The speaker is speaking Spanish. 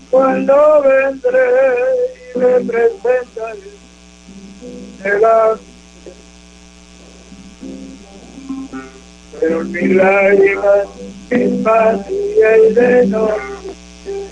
cuando vendré y me presentaré delante. Pero mis lágrimas, mi paz y de noche